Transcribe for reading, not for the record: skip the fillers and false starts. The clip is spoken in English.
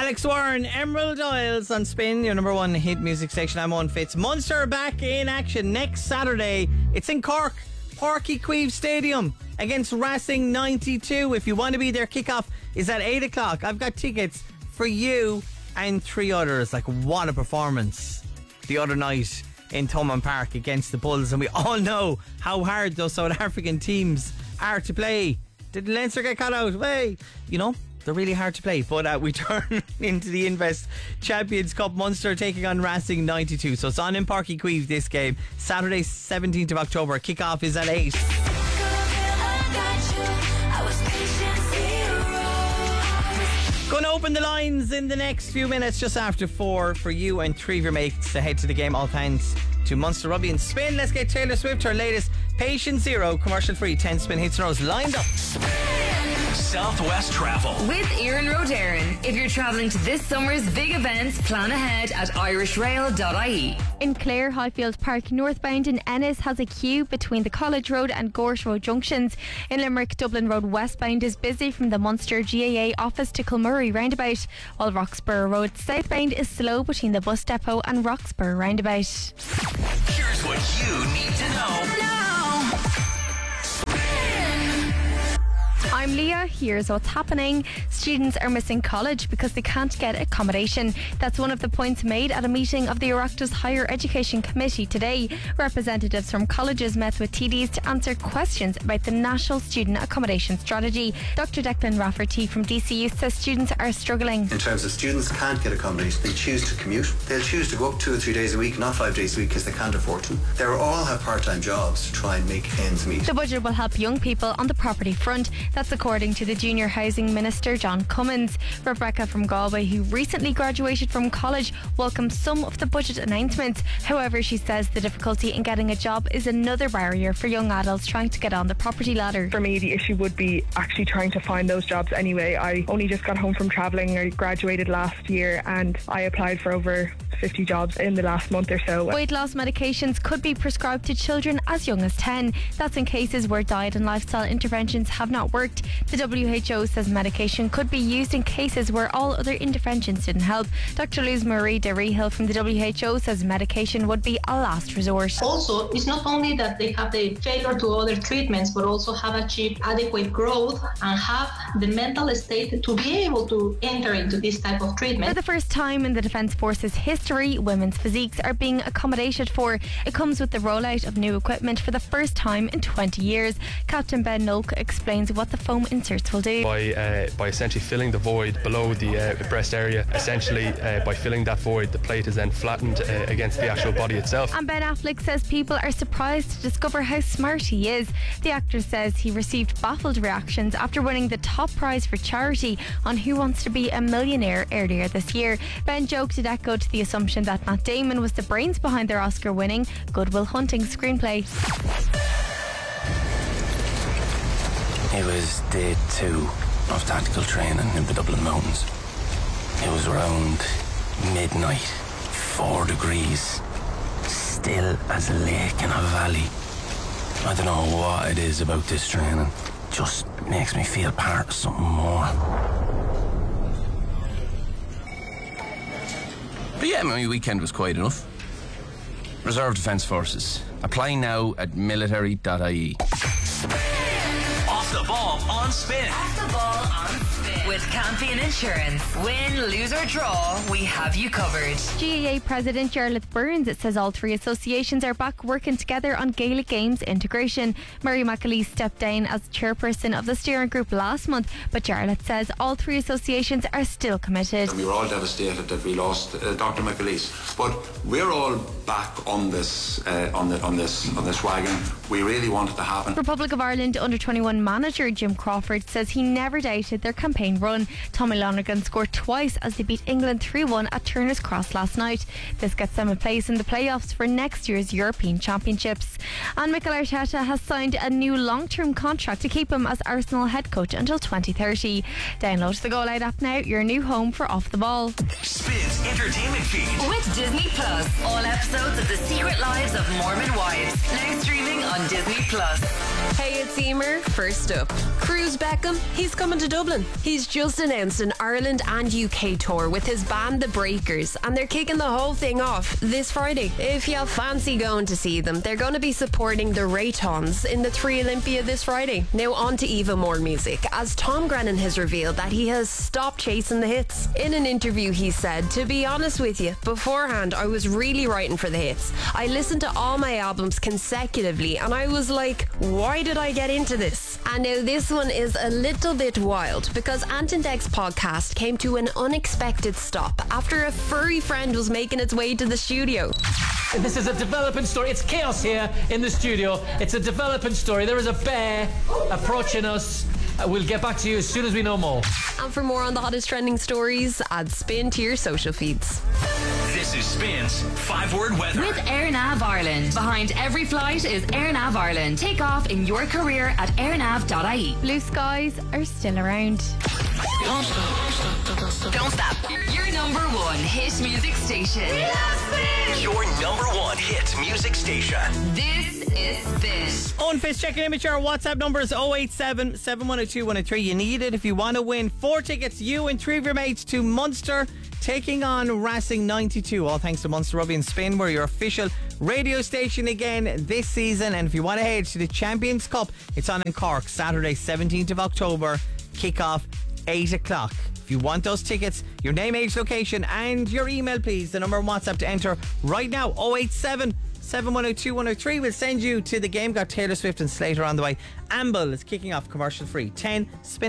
Alex Warren, Emerald Isles on Spin, your number one hit music station. I'm Owen Fitz. Munster are back in action next Saturday. It's in Cork, Páirc Uí Chaoimh Stadium against Racing 92. If you want to be there, kickoff is at 8 o'clock. I've got tickets for you and 3 others. Like, what a performance the other night in Thomond Park against the Bulls. And we all know how hard those South African teams are to play. Did Leinster get caught out? Hey, you know, they're really hard to play. But we turn into the Invest Champions Cup. Munster taking on Racing 92. So it's on in Páirc Uí Chaoimh, this game. Saturday 17th of October. Kickoff is at 8. Going to open the lines in the next few minutes, just after 4, for you and 3 of your mates to head to the game. All thanks to Munster Rugby and Spin. Let's get Taylor Swift, her latest Patient Zero commercial free 10 Spin hits and rows lined up. Southwest Travel with Ian Rodarin. If you're travelling to this summer's big events, plan ahead at irishrail.ie. In Clare, Highfield Park northbound in Ennis has a queue between the College Road and Gorse Road junctions. In Limerick, Dublin Road westbound is busy from the Munster GAA office to Kilmurray roundabout, while Roxburgh Road southbound is slow between the bus depot and Roxburgh roundabout. Here's what you need to know now. I'm Leah. Here's what's happening. Students are missing college because they can't get accommodation. That's one of the points made at a meeting of the Oireachtas Higher Education Committee today. Representatives from colleges met with TDs to answer questions about the National Student Accommodation Strategy. Dr. Declan Rafferty from DCU says students are struggling. In terms of students can't get accommodation, they choose to commute. They'll choose to go up 2 or 3 days a week, not 5 days a week, because they can't afford to. They'll all have part-time jobs to try and make ends meet. The budget will help young people on the property front. That's according to the Junior Housing Minister John Cummins. Rebecca from Galway, who recently graduated from college, welcomes some of the budget announcements. However, she says the difficulty in getting a job is another barrier for young adults trying to get on the property ladder. For me, the issue would be actually trying to find those jobs anyway. I only just got home from travelling. I graduated last year and I applied for over 50 jobs in the last month or so. Weight loss medications could be prescribed to children as young as 10. That's in cases where diet and lifestyle interventions have not worked. The WHO says medication could be used in cases where all other interventions didn't help. Dr. Luz Marie de Rehill from the WHO says medication would be a last resort. Also, it's not only that they have the failure to other treatments, but also have achieved adequate growth and have the mental state to be able to enter into this type of treatment. For the first time in the Defence Force's history, women's physiques are being accommodated for. It comes with the rollout of new equipment for the first time in 20 years. Captain Ben Nolke explains what the foam inserts will do. By essentially filling the void below the breast area, essentially by filling that void, the plate is then flattened against the actual body itself. And Ben Affleck says people are surprised to discover how smart he is. The actor says he received baffled reactions after winning the top prize for charity on Who Wants to Be a Millionaire earlier this year. Ben joked it echoed the assumption that Matt Damon was the brains behind their Oscar-winning Good Will Hunting screenplay. It was day 2 of tactical training in the Dublin Mountains. It was around midnight, 4 degrees, still as a lake in a valley. I don't know what it is about this training. Just makes me feel part of something more. But yeah, my weekend was quiet enough. Reserve Defence Forces. Apply now at military.ie. Off the ball on Spin. Off the ball on Spin. With Campion Insurance. Win, lose or draw, we have you covered. GAA President Jarlath Burns says all 3 associations are back working together on Gaelic Games integration. Mary McAleese stepped down as chairperson of the steering group last month, but Jarlath says all 3 associations are still committed. We were all devastated that we lost Dr. McAleese, but we're all back on this wagon. We really want it to happen. Republic of Ireland under-21 manager Jim Crawford says he never doubted their campaign run. Tommy Lonergan scored twice as they beat England 3-1 at Turner's Cross last night. This gets them a place in the playoffs for next year's European Championships. And Mikel Arteta has signed a new long-term contract to keep him as Arsenal head coach until 2030. Download the Go Loud app now, your new home for Off the Ball. Spin's entertainment feed with Disney Plus. All episodes of The Secret Lives of Mormon Wives now streaming on Disney Plus. Hey, it's Emer. First up, Cruz Beckham. He's coming to Dublin. He's just announced an Ireland and UK tour with his band The Breakers, and they're kicking the whole thing off this Friday. If you fancy going to see them, they're going to be supporting the Raytons in the 3 Olympia this Friday. Now on to even more music, as Tom Grennan has revealed that he has stopped chasing the hits. In an interview he said, "To be honest with you, beforehand I was really writing for the hits. I listened to all my albums consecutively and I was like, why did I get into this?" And now this one is a little bit wild, because Ant and Dec's podcast came to an unexpected stop after a furry friend was making its way to the studio. This is a developing story. It's chaos here in the studio. It's a developing story. There is a bear approaching us. We'll get back to you as soon as we know more. And for more on the hottest trending stories, add Spin to your social feeds. This is Spin's 5-word weather. With AirNav Ireland. Behind every flight is AirNav Ireland. Take off in your career at airnav.ie. Blue skies are still around. Don't stop. Your number one hit music station. We love Spin. Your number one hit music station. This is Spin. Owen Fitz checking in with your WhatsApp numbers 087 712 103. You need it if you want to win 4 tickets, you and 3 of your mates, to Munster taking on Racing 92. All thanks to Munster Rugby and Spin. We're your official radio station again this season. And if you want to head to the Champions Cup, it's on in Cork Saturday 17th of October. Kick-off 8 o'clock. If you want those tickets, your name, age, location and your email, please. The number on WhatsApp to enter right now, 087 712 103. We'll send you to the game. Got Taylor Swift and Slater on the way. Amble is kicking off commercial free. 10 Spin